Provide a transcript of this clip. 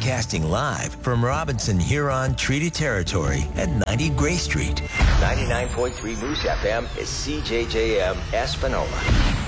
broadcasting live from Robinson Huron Treaty Territory at 90 Gray Street. 99.3 Moose FM is CJJM Espanola.